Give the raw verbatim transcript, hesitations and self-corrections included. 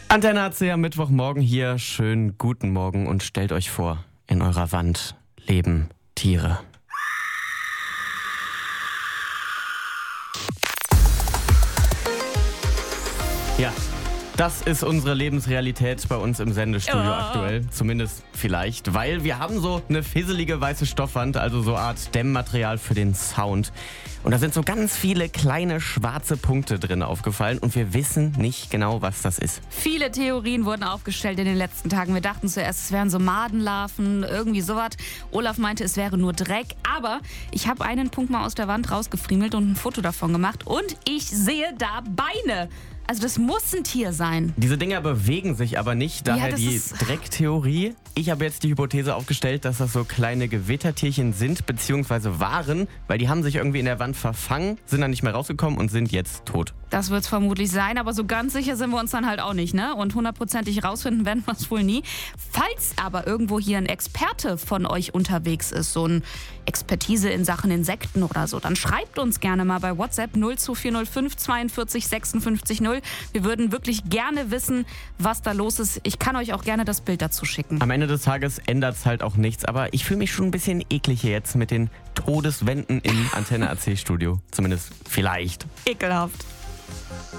Antenne A C am Mittwochmorgen hier. Schönen guten Morgen und stellt euch vor, in eurer Wand leben Tiere. Ja, das ist unsere Lebensrealität bei uns im Sendestudio Oh. aktuell. Zumindest vielleicht, weil wir haben so eine fisselige weiße Stoffwand, also so eine Art Dämmmaterial für den Sound. Und da sind so ganz viele kleine schwarze Punkte drin aufgefallen und wir wissen nicht genau, was das ist. Viele Theorien wurden aufgestellt in den letzten Tagen. Wir dachten zuerst, es wären so Madenlarven, irgendwie sowas. Olaf meinte, es wäre nur Dreck. Aber ich habe einen Punkt mal aus der Wand rausgefriemelt und ein Foto davon gemacht. Und ich sehe da Beine. Also das muss ein Tier sein. Diese Dinger bewegen sich aber nicht, daher das die ist- Drecktheorie. Ich habe jetzt die Hypothese aufgestellt, dass das so kleine Gewittertierchen sind, beziehungsweise waren, weil die haben sich irgendwie in der Wand verfangen, sind dann nicht mehr rausgekommen und sind jetzt tot. Das wird es vermutlich sein, aber so ganz sicher sind wir uns dann halt auch nicht, ne? Und hundertprozentig rausfinden werden wir es wohl nie. Falls aber irgendwo hier ein Experte von euch unterwegs ist, so ein Expertise in Sachen Insekten oder so, dann schreibt uns gerne mal bei WhatsApp null zwei vier null fünf zweiundvierzig sechsundfünfzig null. Wir würden wirklich gerne wissen, was da los ist. Ich kann euch auch gerne das Bild dazu schicken. Am Ende des Tages ändert es halt auch nichts, aber ich fühle mich schon ein bisschen eklig hier jetzt mit den Todeswänden im Antenne A C Studio. Zumindest vielleicht. Ekelhaft.